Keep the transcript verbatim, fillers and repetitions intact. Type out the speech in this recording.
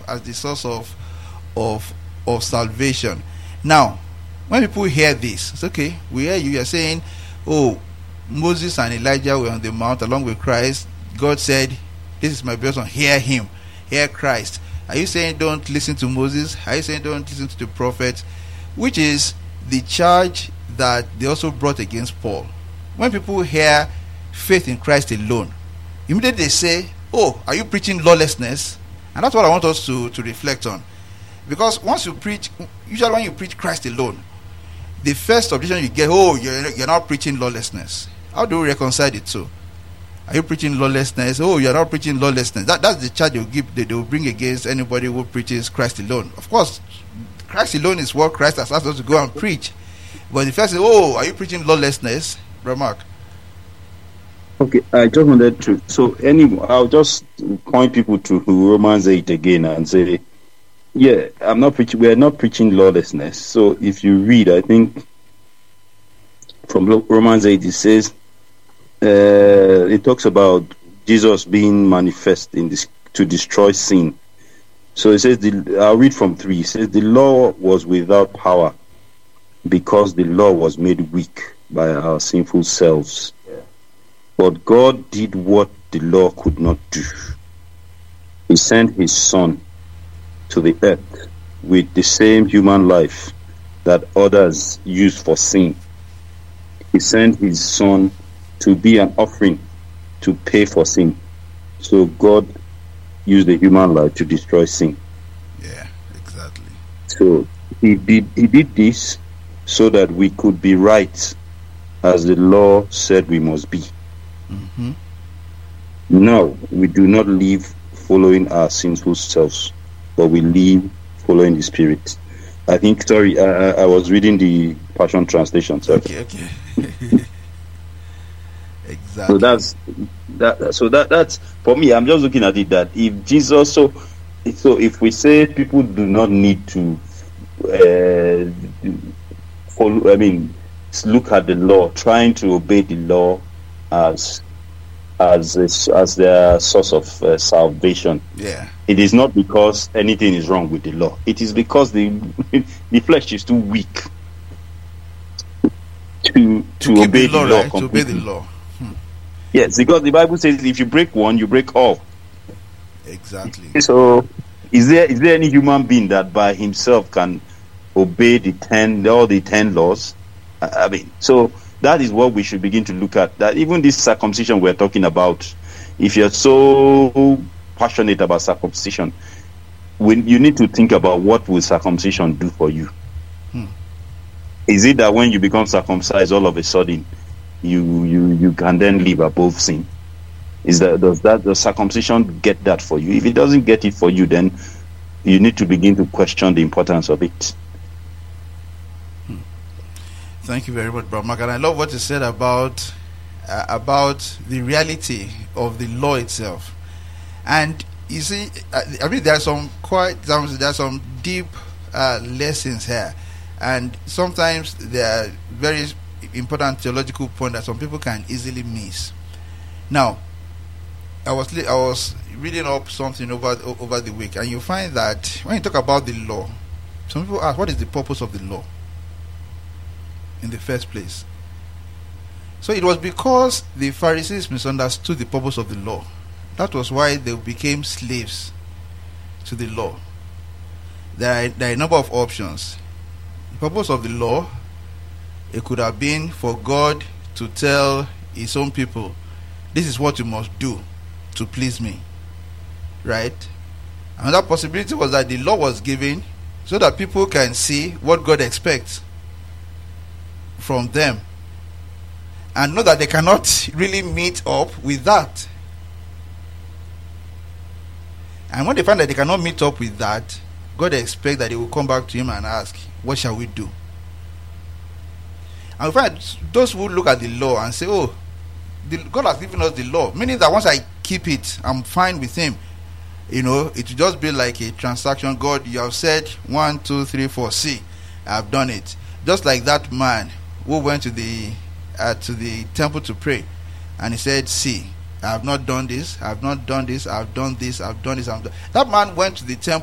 as the source of of of salvation. Now, when people hear this, it's okay. We hear you. You're saying, "Oh, Moses and Elijah were on the mount along with Christ. God said, 'This is my beloved Son. Hear him. Hear Christ.'" Are you saying don't listen to Moses? Are you saying don't listen to the prophets? Which is the charge that they also brought against Paul. When people hear faith in Christ alone, immediately they say, "Oh, are you preaching lawlessness?" And that's what I want us to, to reflect on. Because once you preach, usually when you preach Christ alone, the first objection you get, "Oh, you're, you're not preaching lawlessness." How do we reconcile the two? Are you preaching lawlessness? "Oh, you're not preaching lawlessness." That, that's the charge they'll give, they, they'll bring against anybody who preaches Christ alone. Of course, Christ alone is what Christ has asked us to go and preach. But the first is, "Oh, are you preaching lawlessness?" Remark. Okay, I just wanted to, so anyway, I'll just point people to Romans eight again and say, yeah, I'm not preaching, we're not preaching lawlessness. So if you read, I think from Romans eight, it says, uh, it talks about Jesus being manifest in this to destroy sin. So it says, the, I'll read from three. It says, "The law was without power because the law was made weak by our sinful selves. Yeah. But God did what the law could not do. He sent his Son to the earth with the same human life that others use for sin. He sent his Son to be an offering to pay for sin." So God used the human life to destroy sin. Yeah, exactly. So he did he did this so that we could be right as the law said we must be. Mm-hmm. Now we do not live following our sinful selves, but we live following the Spirit. I think, sorry, I, I was reading the Passion Translation. Sorry. Okay, okay. Exactly. So that's that. So that that's for me. I'm just looking at it that if Jesus, so so if we say people do not need to uh, follow, I mean, look at the law, trying to obey the law as as a, as their source of uh, salvation. Yeah. It is not because anything is wrong with the law. It is because the the flesh is too weak to to, to obey the law. The law Right? To obey the law. Hmm. Yes, because the Bible says if you break one, you break all. Exactly. So, is there is there any human being that by himself can obey the ten all the ten laws? I, I mean, so that is what we should begin to look at. That even this circumcision we're talking about, if you're so passionate about circumcision, when you need to think about what will circumcision do for you. Hmm. Is it that when you become circumcised, all of a sudden you you you can then live above sin? Is that does that the circumcision get that for you? If it doesn't get it for you, then you need to begin to question the importance of it. Hmm. Thank you very much, Brother Mark. And I love what you said about uh, about the reality of the law itself. And you see, I, I mean, there are some quite there are some deep uh, lessons here, and sometimes there are very important theological points that some people can easily miss. Now, I was I was reading up something over over the week, and you find that when you talk about the law, some people ask, what is the purpose of the law in the first place? So it was because the Pharisees misunderstood the purpose of the law. That was why they became slaves to the law. There are, there are a number of options. The purpose of the law, it could have been for God to tell his own people, this is what you must do to please me. Right? Another possibility was that the law was given so that people can see what God expects from them and know that they cannot really meet up with that. And when they find that they cannot meet up with that, God expects that they will come back to him and ask, what shall we do? And we find those who look at the law and say, oh, the, God has given us the law, meaning that once I keep it, I'm fine with him. You know, it will just be like a transaction. God, you have said one, two, three, four, see, I've done it. Just like that man who went to the uh, to the temple to pray, and he said, see, I have not done this, I have not done this, I have done this, I have done this. I have done. That man went to the temple